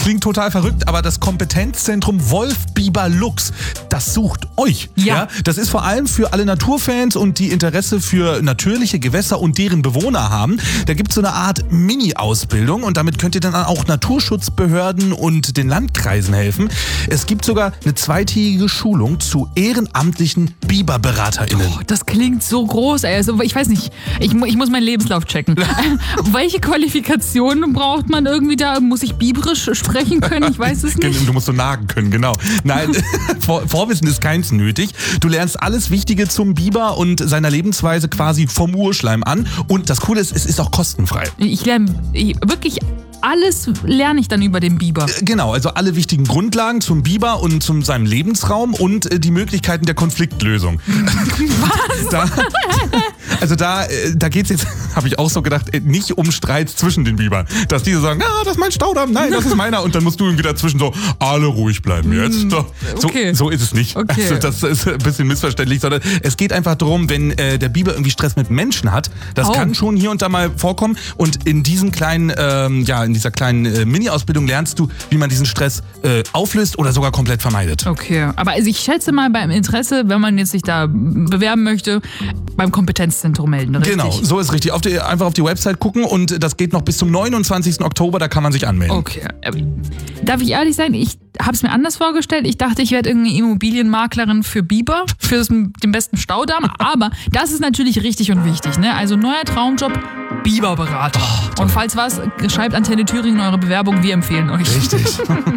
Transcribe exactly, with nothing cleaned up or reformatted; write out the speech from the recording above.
klingt total verrückt, aber das Kompetenzzentrum Wolf-Biber-Luchs, das sucht euch. Ja. ja. Das ist vor allem für alle Naturfans und die Interesse für natürliche Gewässer und deren Bewohner haben. Da gibt es so eine Art Mini-Ausbildung und damit könnt ihr dann auch Naturschutzbehörden und den Landkreisen helfen. Es gibt sogar eine zweitägige Schulung zu ehrenamtlichen BiberberaterInnen. Oh, das klingt so groß, ey. Also, ich weiß nicht, ich, mu- ich muss meinen Lebenslauf checken. Welche Qualifikationen braucht man irgendwie da? Muss ich biberisch sprechen können? Ich weiß es nicht. Du musst so nagen können, genau. Nein, Vor- Vorwissen ist keins nötig. Du lernst alles Wichtige zum Biber und seiner Lebensweise quasi vom Urschleim an. Und das Coole ist, es ist auch kostenfrei. Ich lerne ich- wirklich alles lerne ich dann über den Biber. Genau, also alle wichtigen Grundlagen zum Biber und zum seinem Lebensraum und äh, die Möglichkeiten der Konfliktlösung. Was? Da, also da, äh, da geht es jetzt, habe ich auch so gedacht, äh, nicht um Streit zwischen den Bibern. Dass diese sagen, ah, das ist mein Staudamm, nein, das ist meiner. Und dann musst du irgendwie dazwischen so, alle ruhig bleiben jetzt. So, Okay. so ist es nicht. Okay. Also das ist ein bisschen missverständlich, sondern es geht einfach darum, wenn äh, der Biber irgendwie Stress mit Menschen hat, das Oh. kann schon hier und da mal vorkommen. Und in diesen kleinen, ähm, ja, in dieser kleinen äh, Mini-Ausbildung lernst du, wie man diesen Stress äh, auflöst oder sogar komplett vermeidet. Okay, aber also ich schätze mal beim Interesse, wenn man jetzt sich da bewerben möchte, beim Kompetenzzentrum melden, richtig? Genau, so ist richtig. Auf die, einfach auf die Website gucken und das geht noch bis zum neunundzwanzigsten Oktober, da kann man sich anmelden. Okay. Darf ich ehrlich sein, ich habe es mir anders vorgestellt. Ich dachte, ich werde irgendwie Immobilienmaklerin für Biber, für das, den besten Staudamm. Aber das ist natürlich richtig und wichtig. Ne? Also neuer Traumjob, Biberberater. Oh, und falls was, schreibt Antenne Thüringen eure Bewerbung, wir empfehlen euch. Richtig.